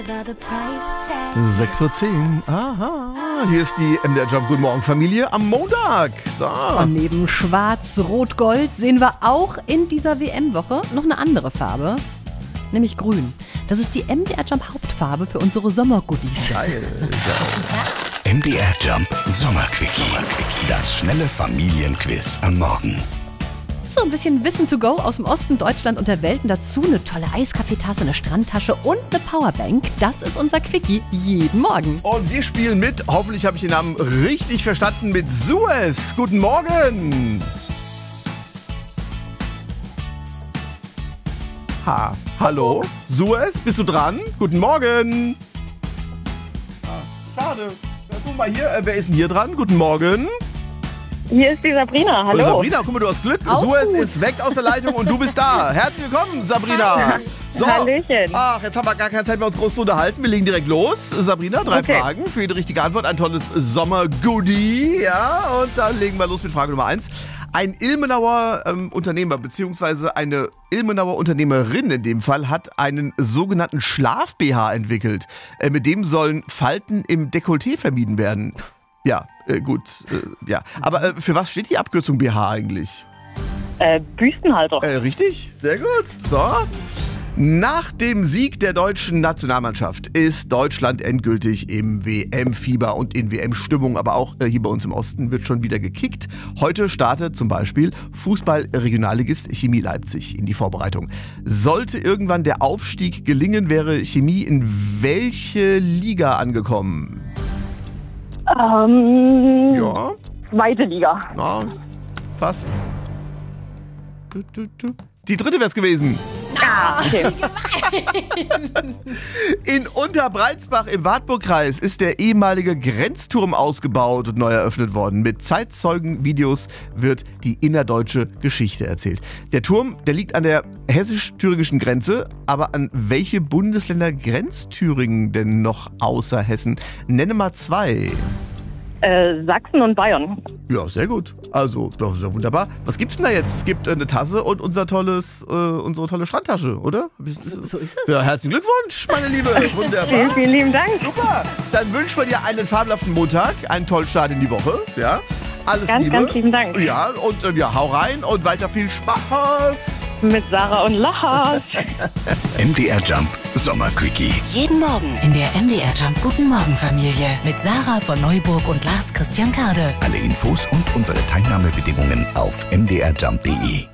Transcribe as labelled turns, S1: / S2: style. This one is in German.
S1: 6:10 Uhr. Aha. Hier ist die MDR Jump. Guten Morgen, Familie, am Montag. So.
S2: Und neben Schwarz, Rot, Gold sehen wir auch in dieser WM-Woche noch eine andere Farbe, nämlich Grün. Das ist die MDR Jump Hauptfarbe für unsere Sommergoodies.
S1: Geil.
S3: MDR Jump Sommerquickie. Das schnelle Familienquiz am Morgen.
S2: So ein bisschen Wissen to go aus dem Osten, Deutschland und der Welt. Und dazu eine tolle Eiskaffeetasse, eine Strandtasche und eine Powerbank. Das ist unser Quickie jeden Morgen.
S1: Und wir spielen mit, hoffentlich habe ich den Namen richtig verstanden, mit Suez. Guten Morgen. Hallo? Suez, bist du dran? Guten Morgen. Schade. Ja, guck mal hier, wer ist denn hier dran? Guten Morgen.
S4: Hier ist die Sabrina, hallo.
S1: Sabrina, guck mal, du hast Glück.
S2: Auch
S1: Suez
S2: gut.
S1: ist weg aus der Leitung und du bist da. Herzlich willkommen, Sabrina. So.
S4: Hallöchen.
S1: Ach, jetzt haben wir gar keine Zeit mehr, uns groß zu unterhalten. Wir legen direkt los. Sabrina, 3 Fragen. Für jede richtige Antwort ein tolles Sommer-Goodie. Ja, und dann legen wir los mit Frage Nummer 1. Ein Ilmenauer Unternehmer bzw. eine Ilmenauer Unternehmerin in dem Fall hat einen sogenannten Schlaf-BH entwickelt. Mit dem sollen Falten im Dekolleté vermieden werden. Ja, gut, ja. Aber für was steht die Abkürzung BH eigentlich?
S4: Büstenhalter.
S1: Richtig, sehr gut. So. Nach dem Sieg der deutschen Nationalmannschaft ist Deutschland endgültig im WM-Fieber und in WM-Stimmung, aber auch hier bei uns im Osten wird schon wieder gekickt. Heute startet zum Beispiel Fußball-Regionalligist Chemie Leipzig in die Vorbereitung. Sollte irgendwann der Aufstieg gelingen, wäre Chemie in welche Liga angekommen? Ja,
S4: Zweite Liga.
S1: na, fast. Die dritte wäre es gewesen.
S4: Okay.
S1: In Unterbreitsbach im Wartburgkreis ist der ehemalige Grenzturm ausgebaut und neu eröffnet worden. Mit Zeitzeugenvideos wird die innerdeutsche Geschichte erzählt. Der Turm, der liegt an der hessisch-thüringischen Grenze, aber an welche Bundesländer grenzt Thüringen denn noch außer Hessen? Nenne mal 2.
S4: Sachsen und Bayern.
S1: Ja, sehr gut. Also, das ist ja wunderbar. Was gibt's denn da jetzt? Es gibt eine Tasse und unsere tolle Strandtasche, oder?
S2: So ist es.
S1: Ja, herzlichen Glückwunsch, meine Liebe. Wunderbar.
S4: Vielen, vielen lieben Dank.
S1: Super. Dann wünschen wir dir einen fabelhaften Montag, einen tollen Start in die Woche. Ja, alles
S4: Ganz,
S1: Liebe.
S4: ganz lieben Dank.
S1: Ja, und ja, hau rein und weiter viel Spaß.
S4: Mit Sarah und Lachas.
S3: MDR Jump Sommerquickie.
S5: Jeden Morgen in der MDR Jump Guten Morgen Familie mit Sarah von Neuburg und Lars Christian Kade.
S3: Alle Infos und unsere Teilnahmebedingungen auf mdrjump.de.